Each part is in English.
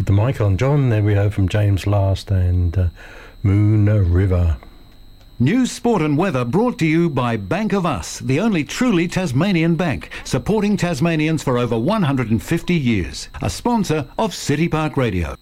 put the mic on. John, there we heard from James Last and Moon River. News, sport and weather brought to you by Bank of Us, the only truly Tasmanian bank, supporting Tasmanians for over 150 years. A sponsor of City Park Radio.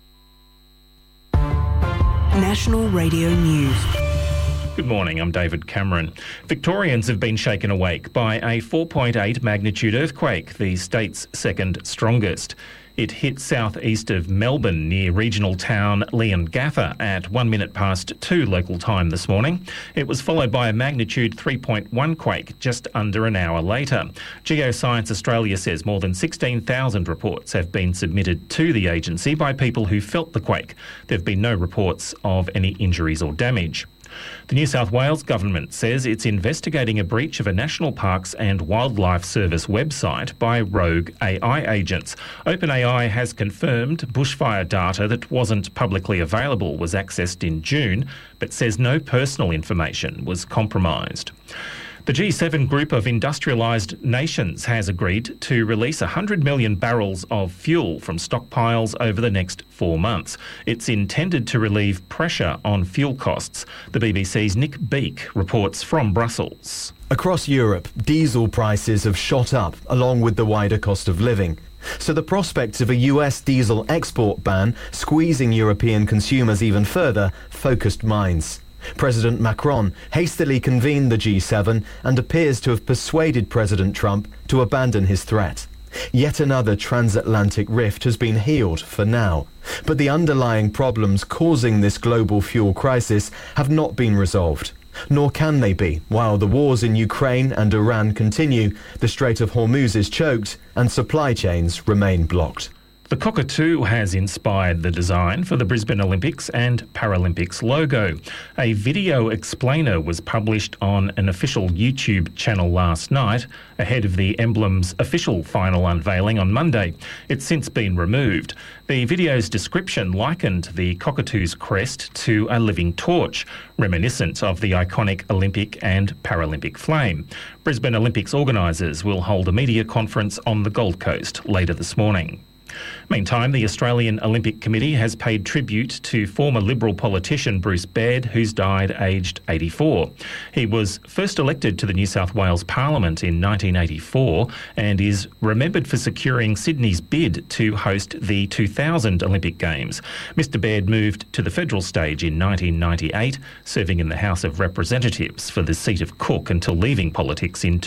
National Radio News. Good morning, I'm David Cameron. Victorians have been shaken awake by a 4.8 magnitude earthquake, the state's second strongest. It hit southeast of Melbourne near regional town Leongatha at 1 minute past 2 local time this morning. It was followed by a magnitude 3.1 quake just under an hour later. Geoscience Australia says more than 16,000 reports have been submitted to the agency by people who felt the quake. There have been no reports of any injuries or damage. The New South Wales government says it's investigating a breach of a National Parks and Wildlife Service website by rogue AI agents. OpenAI has confirmed bushfire data that wasn't publicly available was accessed in June, but says no personal information was compromised. The G7 group of industrialised nations has agreed to release 100 million barrels of fuel from stockpiles over the next 4 months. It's intended to relieve pressure on fuel costs. The BBC's Nick Beak reports from Brussels. Across Europe, diesel prices have shot up along with the wider cost of living. So the prospects of a US diesel export ban squeezing European consumers even further focused minds. President Macron hastily convened the G7 and appears to have persuaded President Trump to abandon his threat. Yet another transatlantic rift has been healed for now, but the underlying problems causing this global fuel crisis have not been resolved. Nor can they be while the wars in Ukraine and Iran continue, the Strait of Hormuz is choked and supply chains remain blocked. The cockatoo has inspired the design for the Brisbane Olympics and Paralympics logo. A video explainer was published on an official YouTube channel last night, ahead of the emblem's official final unveiling on Monday. It's since been removed. The video's description likened the cockatoo's crest to a living torch, reminiscent of the iconic Olympic and Paralympic flame. Brisbane Olympics organisers will hold a media conference on the Gold Coast later this morning. Meantime, the Australian Olympic Committee has paid tribute to former Liberal politician Bruce Baird, who's died aged 84. He was first elected to the New South Wales Parliament in 1984 and is remembered for securing Sydney's bid to host the 2000 Olympic Games. Mr Baird moved to the federal stage in 1998, serving in the House of Representatives for the seat of Cook until leaving politics in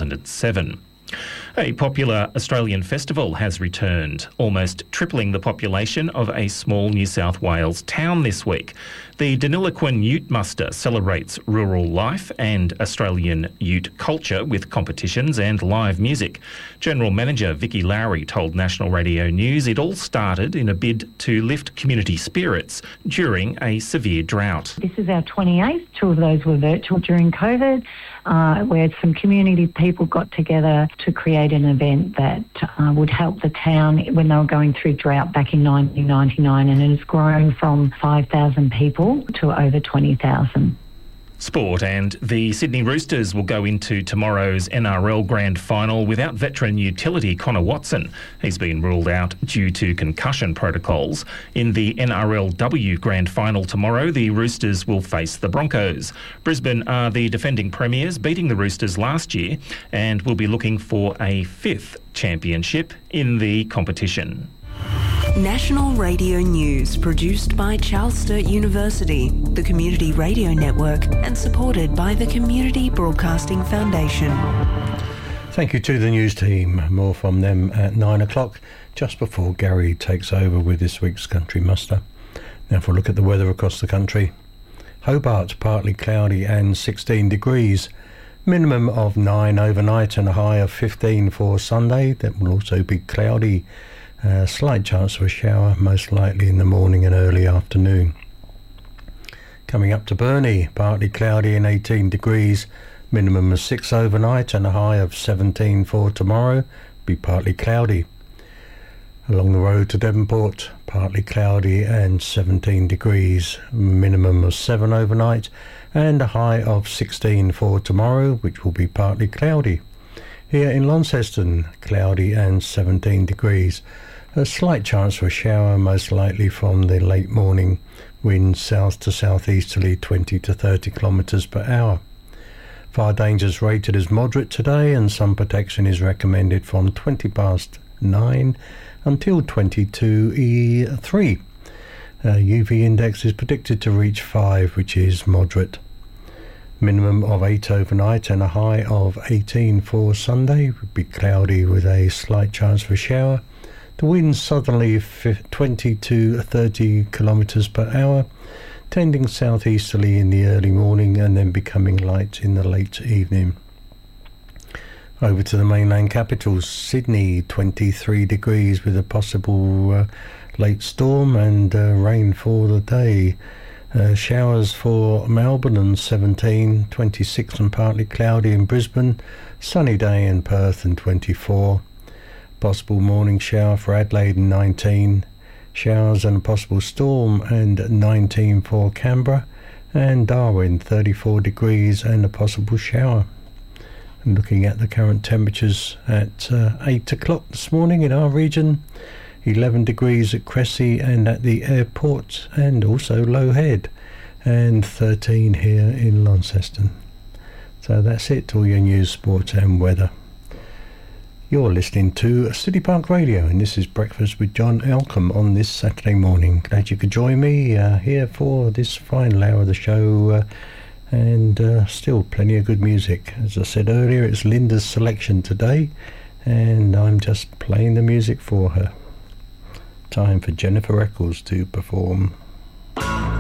2007. A popular Australian festival has returned, almost tripling the population of a small New South Wales town this week. The Deniliquin Ute Muster celebrates rural life and Australian ute culture with competitions and live music. General Manager Vicky Lowry told National Radio News it all started in a bid to lift community spirits during a severe drought. This is our 28th. 2 of those were virtual during COVID, where some community people got together to create an event that would help the town when they were going through drought back in 1999, and it has grown from 5,000 people to over 20,000. Sport, and the Sydney Roosters will go into tomorrow's NRL Grand Final without veteran utility Connor Watson. He's been ruled out due to concussion protocols. In the NRLW Grand Final tomorrow, the Roosters will face the Broncos. Brisbane are the defending premiers, beating the Roosters last year, and will be looking for a 5th championship in the competition. National Radio News, produced by Charles Sturt University, the Community Radio Network, and supported by the Community Broadcasting Foundation. Thank you to the news team. More from them at 9 o'clock, just before Gary takes over with this week's Country Muster. Now for a look at the weather across the country. Hobart, partly cloudy and 16 degrees. Minimum of 9 overnight and a high of 15 for Sunday. That will also be cloudy. Slight chance of a shower, most likely in the morning and early afternoon. Coming up to Burnie, partly cloudy and 18 degrees. Minimum of 6 overnight and a high of 17 for tomorrow. Be partly cloudy. Along the road to Devonport, partly cloudy and 17 degrees. Minimum of 7 overnight and a high of 16 for tomorrow, which will be partly cloudy. Here in Launceston, cloudy and 17 degrees. A slight chance for a shower, most likely from the late morning. Winds south to southeasterly 20 to 30 kilometres per hour. Fire dangers rated as moderate today, and sun protection is recommended from 20 past 9 until 22:03. UV index is predicted to reach 5, which is moderate. Minimum of 8 overnight and a high of 18 for Sunday. Would be cloudy with a slight chance for a shower. The winds southerly 20 to 30 kilometres per hour, tending southeasterly in the early morning and then becoming light in the late evening. Over to the mainland capitals, Sydney 23 degrees with a possible late storm and rain for the day. Showers for Melbourne and 17, 26 and partly cloudy in Brisbane, sunny day in Perth and 24. Possible morning shower for Adelaide and 19, showers and a possible storm and 19 for Canberra, and Darwin 34 degrees and a possible shower. And looking at the current temperatures at 8 o'clock this morning in our region, 11 degrees at Cressy and at the airport and also Low Head, and 13 here in Launceston. So that's it, all your news, sport and weather. You're listening to City Park Radio, and this is Breakfast with John Elcombe on this Saturday morning. Glad you could join me here for this final hour of the show, and still plenty of good music. As I said earlier, it's Linda's selection today, and I'm just playing the music for her. Time for Jennifer Eccles to perform.